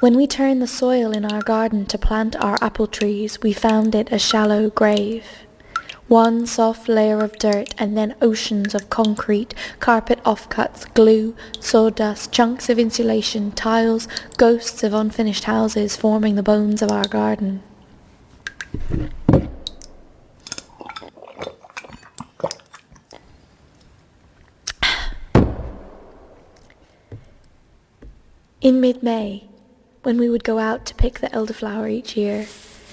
When we turned the soil in our garden to plant our apple trees, we found it a shallow grave. One soft layer of dirt and then oceans of concrete, carpet offcuts, glue, sawdust, chunks of insulation, tiles, ghosts of unfinished houses forming the bones of our garden. In mid-May, when we would go out to pick the elderflower each year,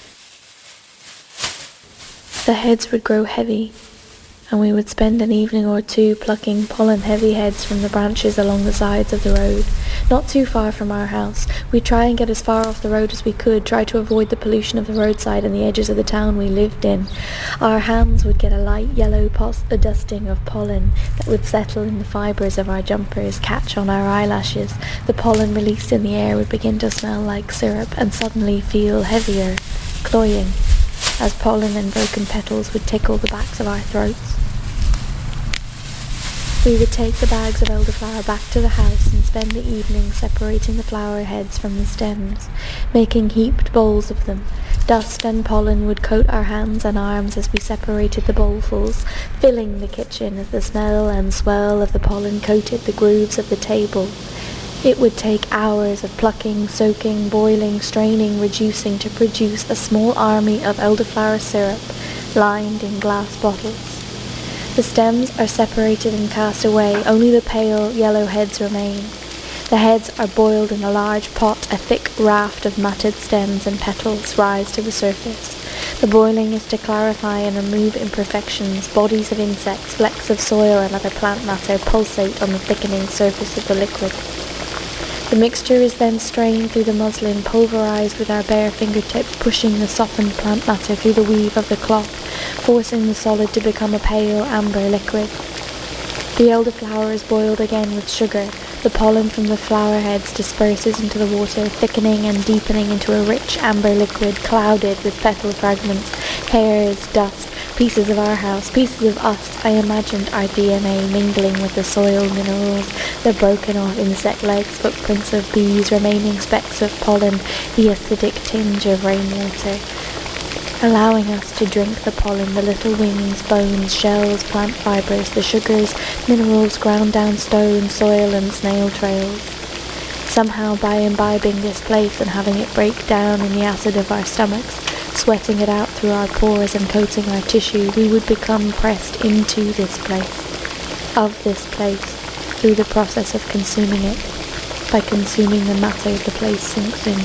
the heads would grow heavy, and we would spend an evening or two plucking pollen-heavy heads from the branches along the sides of the road. Not too far from our house, we'd try and get as far off the road as we could, try to avoid the pollution of the roadside and the edges of the town we lived in. Our hands would get a light yellow dusting of pollen that would settle in the fibres of our jumpers, catch on our eyelashes. The pollen released in the air would begin to smell like syrup and suddenly feel heavier, cloying, as pollen and broken petals would tickle the backs of our throats. We would take the bags of elderflower back to the house and spend the evening separating the flower heads from the stems, making heaped bowls of them. Dust and pollen would coat our hands and arms as we separated the bowlfuls, filling the kitchen as the smell and swell of the pollen coated the grooves of the table. It would take hours of plucking, soaking, boiling, straining, reducing to produce a small army of elderflower syrup lined in glass bottles. The stems are separated and cast away, only the pale yellow heads remain. The heads are boiled in a large pot, a thick raft of matted stems and petals rise to the surface. The boiling is to clarify and remove imperfections, bodies of insects, flecks of soil and other plant matter pulsate on the thickening surface of the liquid. The mixture is then strained through the muslin, pulverized with our bare fingertips, pushing the softened plant matter through the weave of the cloth, forcing the solid to become a pale amber liquid. The elderflower is boiled again with sugar. The pollen from the flower heads disperses into the water, thickening and deepening into a rich amber liquid clouded with petal fragments, hairs, dust, pieces of our house, pieces of us. I imagined our DNA mingling with the soil minerals, the broken off insect legs, footprints of bees, remaining specks of pollen, the acidic tinge of rainwater, allowing us to drink the pollen, the little wings, bones, shells, plant fibers, the sugars, minerals, ground down stone, soil and snail trails. Somehow by imbibing this place and having it break down in the acid of our stomachs, sweating it out through our pores and coating our tissue, we would become pressed into this place, of this place, through the process of consuming it. By consuming the matter, the place sinks in.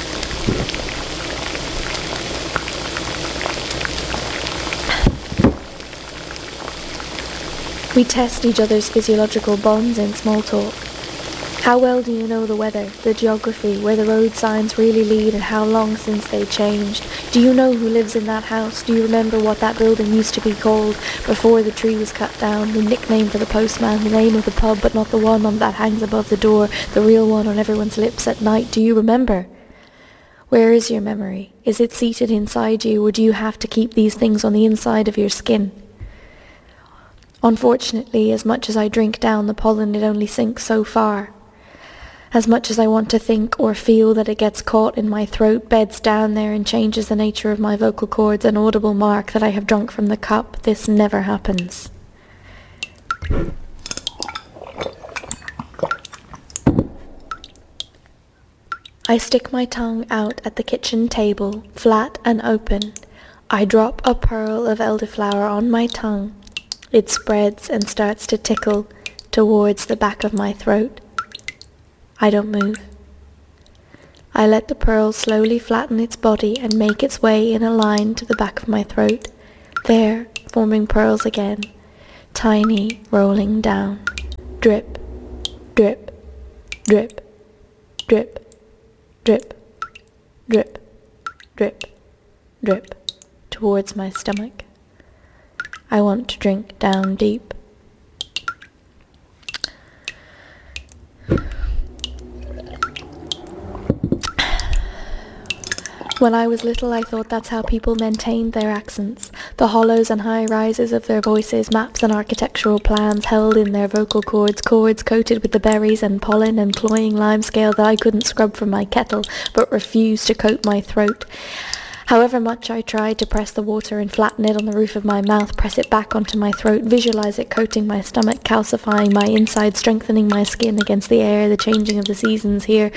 We test each other's physiological bonds in small talk. How well do you know the weather, the geography, where the road signs really lead and how long since they changed? Do you know who lives in that house? Do you remember what that building used to be called before the tree was cut down? The nickname for the postman, the name of the pub, but not the one that hangs above the door, the real one on everyone's lips at night. Do you remember? Where is your memory? Is it seated inside you, or do you have to keep these things on the inside of your skin? Unfortunately, as much as I drink down the pollen, it only sinks so far. As much as I want to think or feel that it gets caught in my throat, beds down there and changes the nature of my vocal cords, an audible mark that I have drunk from the cup, this never happens. I stick my tongue out at the kitchen table, flat and open. I drop a pearl of elderflower on my tongue. It spreads and starts to tickle towards the back of my throat. I don't move. I let the pearl slowly flatten its body and make its way in a line to the back of my throat, there, forming pearls again, tiny, rolling down. Drip, drip, drip, drip, drip, drip, drip, drip, towards my stomach. I want to drink down deep. When I was little, I thought that's how people maintained their accents. The hollows and high rises of their voices, maps and architectural plans held in their vocal cords, cords coated with the berries and pollen and cloying limescale that I couldn't scrub from my kettle, but refused to coat my throat. However much I tried to press the water and flatten it on the roof of my mouth, press it back onto my throat, visualize it coating my stomach, calcifying my inside, strengthening my skin against the air, the changing of the seasons here.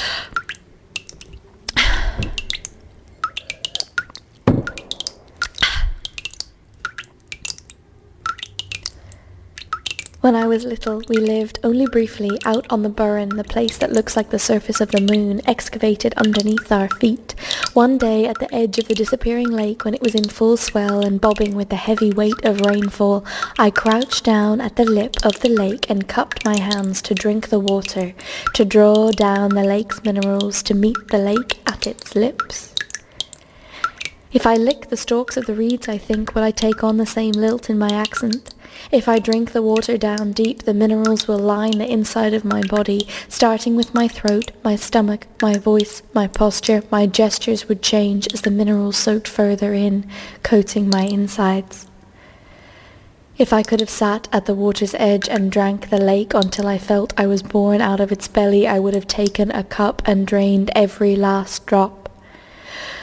When I was little, we lived, only briefly, out on the Burren, the place that looks like the surface of the moon, excavated underneath our feet. One day, at the edge of the disappearing lake, when it was in full swell and bobbing with the heavy weight of rainfall, I crouched down at the lip of the lake and cupped my hands to drink the water, to draw down the lake's minerals, to meet the lake at its lips. If I lick the stalks of the reeds, I think, will I take on the same lilt in my accent? If I drink the water down deep, the minerals will line the inside of my body, starting with my throat, my stomach, my voice, my posture, my gestures would change as the minerals soaked further in, coating my insides. If I could have sat at the water's edge and drank the lake until I felt I was born out of its belly, I would have taken a cup and drained every last drop.